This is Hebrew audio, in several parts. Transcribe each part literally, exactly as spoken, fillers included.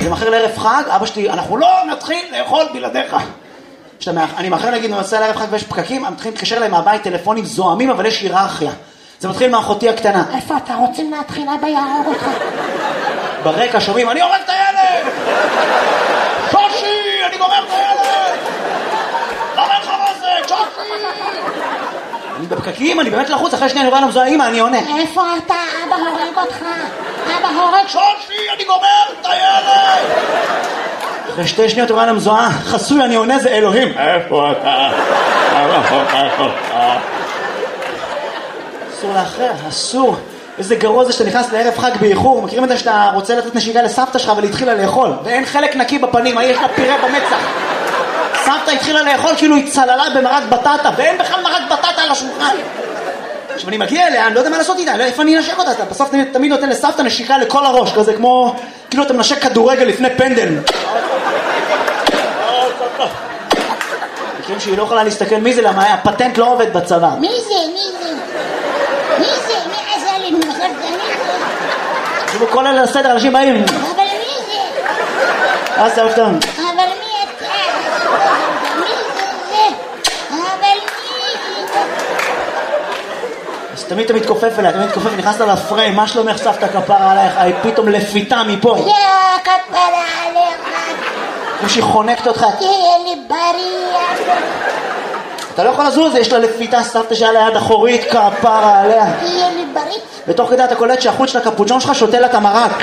אני מאחר לערב חג, אבא שלי, אנחנו לא נתחיל לאכול בלעדיך. אני מאחר להגיד, ננסה לערב חג ויש פקקים, הם מתחילים להתקשר להם מהבית טלפונים זוהמים, אבל יש היררכיה. זה מתחיל מאחותי הקטנה. איפה אתה רוצים להתחיל? אבא יהרוג אותך. ברקע שומעים, אני הורג את הילד! שושי, אני גומר את הילד! למה לך מה זה? שושי! אני בפקקים, אני באמת לחוץ, אחרי שנייה אני רואה למזוהה, אמא, אני עונה. איפה אתה? אבא הורג אותך. אבא הורג... שושי, אני גומר את הילד! אחרי שתי שניות הוא רואה למזוהה, חסוי, אני עונה, זה אלוהים. איפה אתה? אסור לאחר, אסור. איזה גרוע זה שאתה נכנס לערב חג באיחור. מכירים את זה שאתה רוצה לתת נשיקה לסבתא שלך ולהתחילה לאכול, ואין חלק נקי בפנים, יש לה פירה במצח. סבתא התחילה לאכול כאילו היא צללה במרק בטטה, ואין בכלל מרק בטטה על השולחן. עכשיו אני מגיע אליה, אני לא יודע מה לעשות איתה, לא איפה אני אנשק אותה. אתה בסוף תמיד נותן לסבתא נשיקה לכל הראש, כזה כמו כאילו אתה מנשק כדורגל לפני פנדל. מכירים שהיא לא יכולה להסתכל מי זה, למה הפטנט לא עובד בצבא. מי זה? מי זה? מי זה? מי עשה לי? מי זה? תשמעו, כל אלה לסדר, אנשים באים. אבל מי זה? אז זה אופתם. אבל מי אתה? מי זה זה? אבל מי זה? אז תמיד אתה מתכופף אליה, תמיד מתכופף, נכנסת לפריים, מה שלומך סבתא כפרה עלייך? היא פתאום לפיתה מפה. יא כפרה עליך. כמו שהיא חונקת אותך. תהיה לי בריא. אתה לא יכול לזוז, יש לה לפיתה סבתא שהיה ליד אחורית, כפרה עליה. תהיה לי בריא. ותוך כדי אתה קולט שהחוץ של הקפוצ'ון שלך שותה לה את המרק.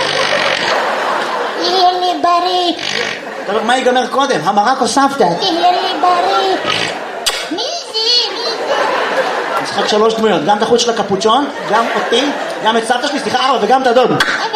תהיה לי בריא. אתה אומר, מה ייגמר קודם? המרק או סבתא? תהיה לי בריא. מי זה? מי זה? משחק שלוש דמויות, גם את החוץ של הקפוצ'ון, גם אותי, גם את סבתא שלי, סליחה ארבע, וגם את הדוד. אבל